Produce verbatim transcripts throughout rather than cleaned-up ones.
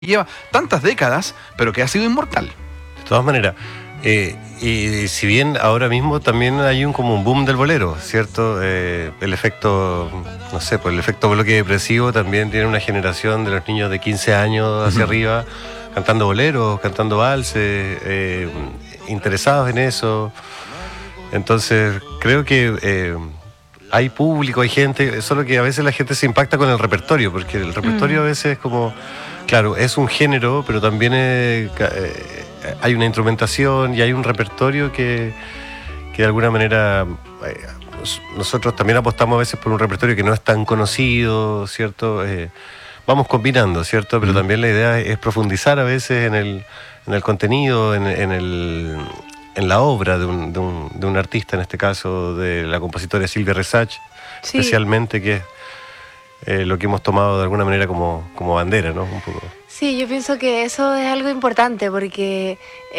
lleva tantas décadas, pero que ha sido inmortal. De todas maneras, eh, y si bien ahora mismo también hay un como un boom del bolero, ¿cierto? Eh, el efecto, no sé, pues el efecto bloque depresivo también tiene una generación de los niños de quince años hacia uh-huh. arriba, cantando boleros, cantando valses, eh, interesados en eso. Entonces, creo que eh, hay público, hay gente, solo que a veces la gente se impacta con el repertorio, porque el repertorio uh-huh. a veces es como... Claro, es un género, pero también es, eh, hay una instrumentación y hay un repertorio que, que de alguna manera eh, nosotros también apostamos a veces por un repertorio que no es tan conocido, ¿cierto? Eh, vamos combinando, ¿cierto? Pero mm. también la idea es profundizar a veces en el, en el contenido, en, en, el, en la obra de un, de, un, de un artista, en este caso de la compositora Silvia Resach, sí. especialmente, que es Eh, lo que hemos tomado de alguna manera como, como bandera, ¿no? Un poco. Sí, yo pienso que eso es algo importante porque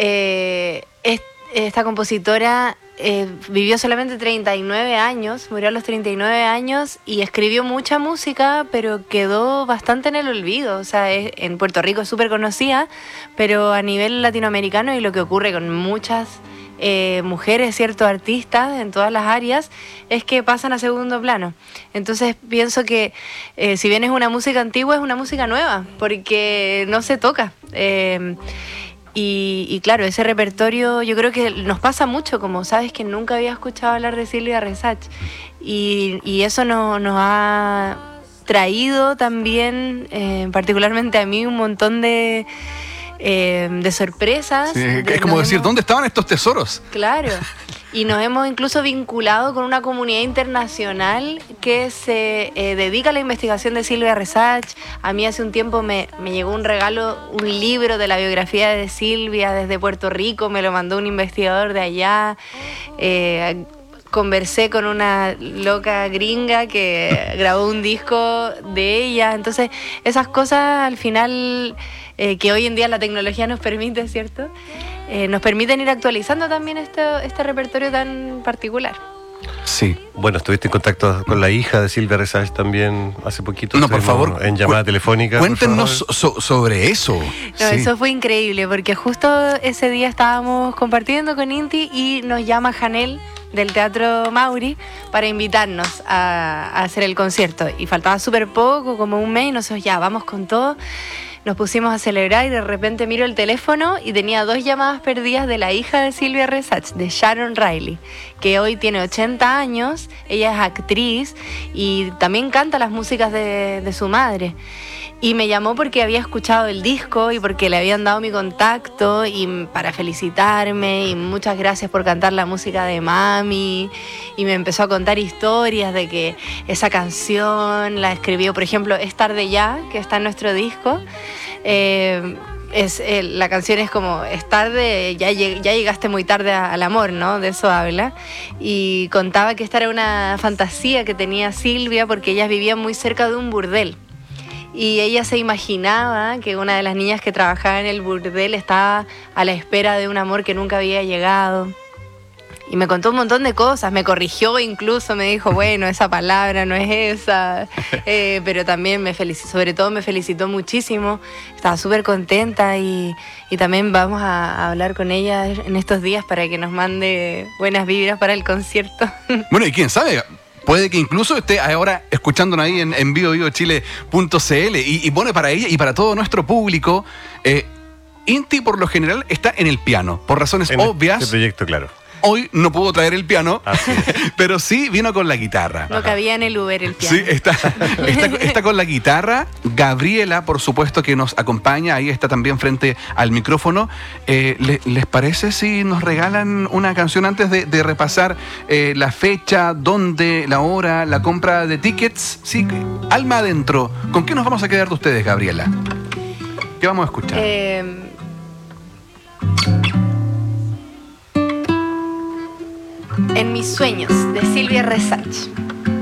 eh, es, esta compositora eh, vivió solamente treinta y nueve años, murió a los treinta y nueve años y escribió mucha música, pero quedó bastante en el olvido. O sea, es, en Puerto Rico es súper conocida, pero a nivel latinoamericano, y lo que ocurre con muchas Eh, mujeres, ciertos artistas en todas las áreas, es que pasan a segundo plano. Entonces pienso que eh, si bien es una música antigua, es una música nueva, porque no se toca. Eh, y, y claro, ese repertorio yo creo que nos pasa mucho, como sabes que nunca había escuchado hablar de Silvia Resach, y, y eso no, nos ha traído también, eh, particularmente a mí, un montón de Eh, de sorpresas. Sí, de es como decir, hemos... ¿dónde estaban estos tesoros? Claro, y nos hemos incluso vinculado con una comunidad internacional que se eh, dedica a la investigación de Silvia Resach. A mí hace un tiempo me, me llegó un regalo, un libro de la biografía de Silvia desde Puerto Rico, me lo mandó un investigador de allá. Eh, Conversé con una loca gringa que grabó un disco de ella. Entonces, esas cosas al final eh, que hoy en día la tecnología nos permite, ¿cierto? Eh, nos permiten ir actualizando también este, este repertorio tan particular. Sí. Bueno, estuviste en contacto con la hija de Silvia Resach también hace poquito. No, por favor. En llamada telefónica. Cuéntenos so, sobre eso. No, sí. Eso fue increíble, porque justo ese día estábamos compartiendo con Inti y nos llama Janel del Teatro Mauri para invitarnos a, a hacer el concierto. Y faltaba súper poco, como un mes, y nosotros ya vamos con todo. Nos pusimos a celebrar y de repente miro el teléfono y tenía dos llamadas perdidas de la hija de Silvia Resach, de Sharon Riley, que hoy tiene ochenta años, ella es actriz y también canta las músicas de, de su madre. Y me llamó porque había escuchado el disco y porque le habían dado mi contacto y para felicitarme y muchas gracias por cantar la música de mami. Y me empezó a contar historias de que esa canción la escribió, por ejemplo, Es tarde ya, que está en nuestro disco. Eh, es, eh, la canción es como, es tarde, ya, lleg- ya llegaste muy tarde a, al amor, ¿no? De eso habla. Y contaba que esta era una fantasía que tenía Silvia porque ellas vivían muy cerca de un burdel. Y ella se imaginaba que una de las niñas que trabajaba en el burdel estaba a la espera de un amor que nunca había llegado. Y me contó un montón de cosas, me corrigió incluso, me dijo, bueno, esa palabra no es esa. Eh, pero también me felicitó, sobre todo me felicitó muchísimo. Estaba súper contenta y, y también vamos a, a hablar con ella en estos días para que nos mande buenas vibras para el concierto. Bueno, y quién sabe, puede que incluso esté ahora escuchándonos ahí en, en vivo vivo chile punto c l. Y, y bueno, para ella y para todo nuestro público, eh, Inti por lo general está en el piano, por razones en obvias. Este proyecto, claro. Hoy no pudo traer el piano, pero sí vino con la guitarra. No cabía en el Uber el piano. Sí, está, está, está con la guitarra. Gabriela, por supuesto, que nos acompaña. Ahí está también frente al micrófono. Eh, ¿le, ¿Les parece si nos regalan una canción antes de, de repasar eh, la fecha, dónde, la hora, la compra de tickets? Sí, alma adentro. ¿Con qué nos vamos a quedar de ustedes, Gabriela? ¿Qué vamos a escuchar? Eh... En mis sueños, de Silvia Resach.